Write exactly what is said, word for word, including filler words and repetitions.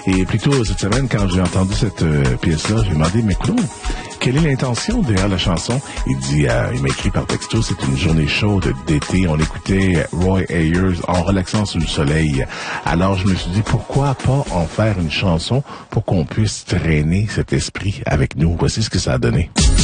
Et plutôt cette semaine, quand j'ai entendu cette euh, pièce-là, j'ai demandé, mais écoute, quelle est l'intention derrière la chanson? Il dit, euh, il m'a écrit par texto, c'est une journée chaude d'été. On écoutait Roy Ayers en relaxant sous le soleil. Alors je me suis dit, pourquoi pas en faire une chanson pour qu'on puisse traîner cet esprit avec nous? Voici ce que ça a donné.